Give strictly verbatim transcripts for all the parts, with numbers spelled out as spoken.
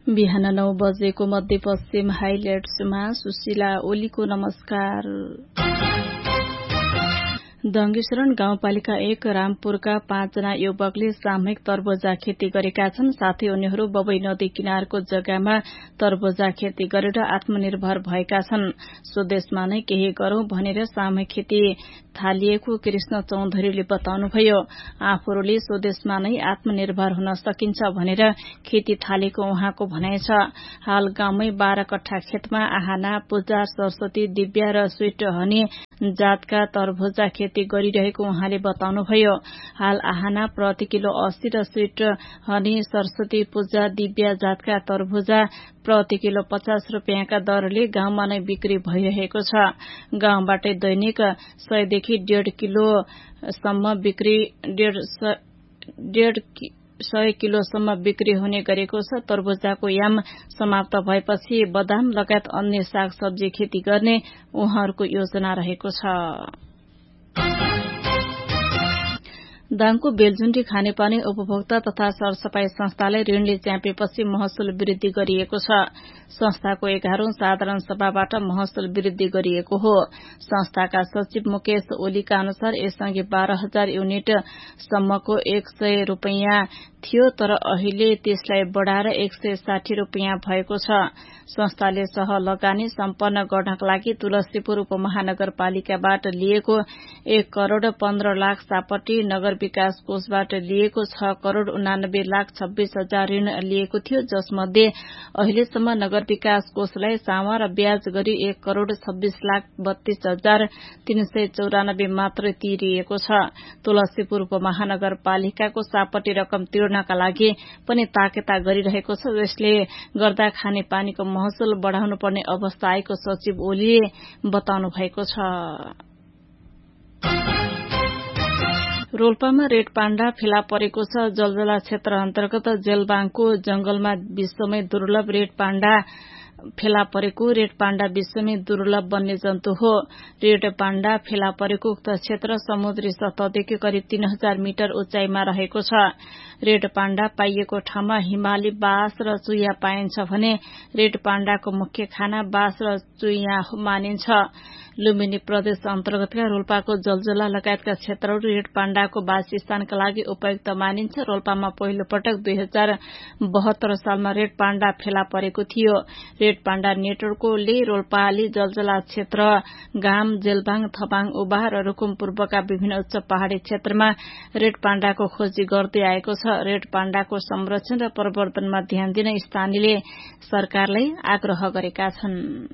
बिहान नौ बजेको मध्यपश्चिम हाइलाइट्समा सुशीला ओलीको नमस्कार। दंगेश्वरण गाउँपालिका एक रामपुरका पाँचजना युवकले सामूहिक तरबुजा खेती गरेका छन्। साथै उनीहरू बबई नदी किनारको जग्गामा तरबुजा खेती गरेर आत्मनिर्भर भएका छन्। स्वदेशमा नै केही गरौं भनेर सामूहिक खेती थालिएको कृष्ण चौधरीले बताउनुभयो। आफूहरूले स्वदेशमा नै आत्मनिर्भर हुन सकिन्छ भनेर खेती थालेको उहाँको भनाइ छ। हाल गाउँमै बाह्र कट्ठा खेतमा आहाना, पूजा, सरस्वती, दिव्या र स्वीट हनी जातका तरबुजा खेती गरिरहेको उहाँले बताउनुभयो। हाल आहाना प्रति किलो अस्सी र स्वीट हनी, सरस्वती, पूजा, दिव्या जातका तरबुजा प्रति किलो पचास रुपियाँका दरले गाउँमा नै बिक्री भइरहेको छ। गाउँबाटै दैनिक सयदेखि डेढ किलोसम्म बिक्री डेढ डेढ सय किलोसम्म बिक्री हुने गरेको छ। तरबुजाको याम समाप्त भएपछि बदाम लगायत अन्य साग सब्जी खेती गर्ने उहाँहरूको योजना रहेको छ। दाङको बेलझुण्डी खानेपानी उपभोक्ता तथा सरसफाई संस्थाले ऋणले च्यापेपछि महसुल वृद्धि गरिएको छ। संस्थाको एघारौं साधारण सभाबाट महसुल वृद्धि गरिएको हो। संस्थाका सचिव मुकेश ओलीका अनुसार यसअघि बाह्र हजार युनिट सम्मको एक सय रूपियाँ थियो, तर अहिले त्यसलाई बढ़ाएर एक सय साठी रूपियाँ भएको छ। संस्थाले सह लगानी सम्पन्न गर्नका लागि तुलसीपुर उपमहानगरपालिकाबाट लिएको एक करोड़ पन्ध्र लाख सापट्टी, नगर विकास कोषबाट लिएको छ करोड़ उनानब्बे लाख छब्बीस हजार ऋण लिएको थियो, जसमध्ये अहिलेसम्म नगर विकास कोषलाई सामा र ब्याज गरी एक करोड़ छब्बीस लाख बत्तीस हजार तीन सय चौरानब्बे मात्र तिरिएको छ। तुलसीपुर उपमहानगरपालिकाको सापट्टी रकम तिर्नका लागि पनि ताकेता गरिरहेको छ, जसले गर्दा खाने पानीको महसुल बढ़ाउनु पर्ने अवस्था आएको सचिव ओलीले बताउनु भएको छ। रोल्पामा रेड पाण्डा फेला परेको छ। जलजला क्षेत्र अन्तर्गत जेलबाङको जंगलमा विश्वमै दुर्लभ रेड पाण्डा फेला परेको रेड पाण्डा विश्वमै दुर्लभ वन्य जन्तु हो। रेड पाण्डा फेला परेको उक्त क्षेत्र समुद्री सतहदेखि करिब तीन हजार मिटर उचाइमा रहेको छ। रेड पाण्डा पाइएको ठाउँमा हिमाली बाँस र चुया पाइन्छ भने रेड पाण्डाको मुख्य खाना बाँस र चुया मानिन्छ। लुम्बिनी प्रदेश अन्तर्गतका रोल्पाको जलजला लगायतका क्षेत्रहरू रेड पाण्डाको वासस्थानका लागि उपयुक्त मानिन्छ। रोल्पामा पहिलो पटक दुई हजार बहत्तर सालमा रेड पाण्डा फेला परेको थियो। रेड पाण्डा नेटवर्कले रोल्पाली जलजला क्षेत्र, गाम, जेलबाङ, थबाङ, उबाह र रुकुम पूर्वका विभिन्न उच्च पहाड़ी क्षेत्रमा रेड पाण्डाको खोजी गर्दै आएको छ। रेड पाण्डाको संरक्षण र प्रवर्धनमा ध्यान दिन स्थानीयले सरकारलाई आग्रह गरेका छन्।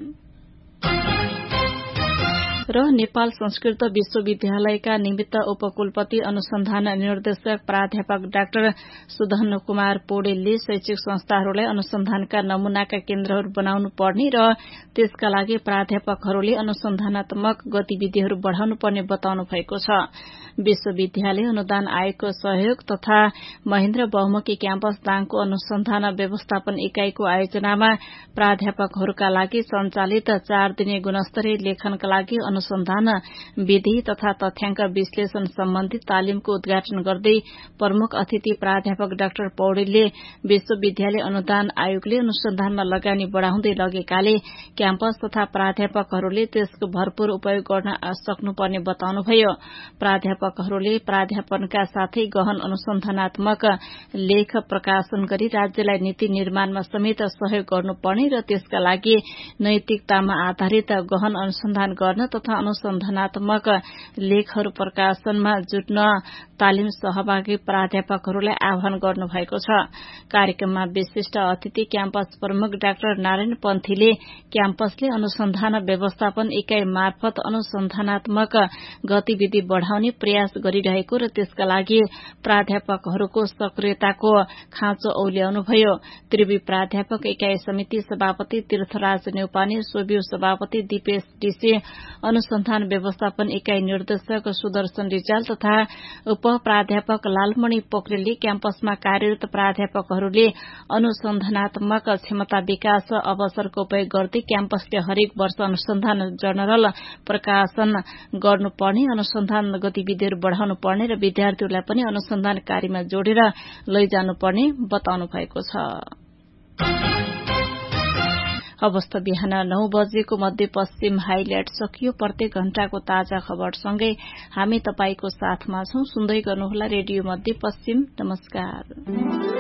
र नेपाल संस्कृत विश्वविद्यालयका निमित्त उपकुलपति अनुसन्धान निर्देशक प्राध्यापक डाक्टर सुधन कुमार पौडेलले शैक्षिक संस्थाहरूलाई अनुसन्धानका नमूनाका केन्द्रहरू बनाउनु पर्ने र त्यसका लागि प्राध्यापकहरूले अनुसन्धानात्मक गतिविधिहरू बढ़ाउनु पर्ने बताउनु भएको छ। विश्वविद्यालय अनुदान आयोगको सहयोग तथा महेन्द्र बहुमुखी क्याम्पस दाङको अनुसन्धान व्यवस्थापन इकाईको आयोजनामा प्राध्यापकहरूका लागि सञ्चालित चार दिने गुणस्तरीय लेखनका लागि अनुसन्धान विधि तथा तथ्याङ्क विश्लेषण सम्बन्धी तालिमको उद्घाटन गर्दै प्रमुख अतिथि प्राध्यापक डाक्टर पौडेलले विश्वविद्यालय अनुदान आयोगले अनुसन्धानमा लगानी बढ़ाउँदै लगेकाले क्याम्पस तथा प्राध्यापकहरूले त्यसको भरपूर उपयोग गर्न सक्नुपर्ने बताउनुभयो। प्राध्यापकहरूले प्राध्यापनका साथै गहन अनुसन्धानात्मक लेख प्रकाशन गरी राज्यलाई नीति निर्माणमा समेत सहयोग गर्नुपर्ने र त्यसका लागि नैतिकतामा आधारित गहन अनुसन्धान गर्न तथा अनुसन्धानात्मक लेखहरू प्रकाशनमा जुट्न तालिम सहभागी प्राध्यापकहरूलाई आह्वान गर्नु भएको छ। कार्यक्रममा विशिष्ट अतिथि क्याम्पस प्रमुख डाक्टर नारायण पन्थीले क्याम्पसले अनुसन्धान व्यवस्थापन इकाई मार्फत अनुसन्धानात्मक गतिविधि बढ़ाउने प्रयास गरिरहेको र त्यसका लागि प्राध्यापकहरूको सक्रियताको खाँचो औल्याउनुभयो। त्रिवी प्राध्यापक इकाई समिति सभापति तीर्थराज नेउपाने, सोभियु सभापति दिपेश डिसे, अनुसन्धान व्यवस्थापन इकाई निर्देशक सुदर्शन रिजाल तथा उप प्राध्यापक लालमणि पोखरेलले क्याम्पसमा कार्यरत प्राध्यापकहरूले अनुसन्धानात्मक क्षमता विकास अवसरको उपयोग गर्दै क्याम्पसले हरेक वर्ष अनुसन्धान जर्नल प्रकाशन गर्नुपर्ने, अनुसन्धान गतिविधिहरू बढ़ाउनु पर्ने र विद्यार्थीहरूलाई पनि अनुसन्धान कार्यमा जोडेर लैजानुपर्ने बताउनु भएको छ। अवस्था बिहान नौ बजेको मध्यपश्चिम हाइलाइट सकियो। प्रत्येक घण्टाको ताजा खबरसँगै हामी तपाईको साथमा छौं। सुन्दै गर्नुहोला रेडियो मध्यपश्चिम। नमस्कार।